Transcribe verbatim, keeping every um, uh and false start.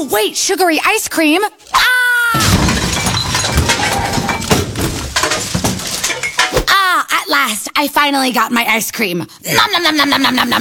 Oh, wait, sugary ice cream. Ah! Ah, at last, I finally got my ice cream. Nom nom nom nom nom nom nom nom.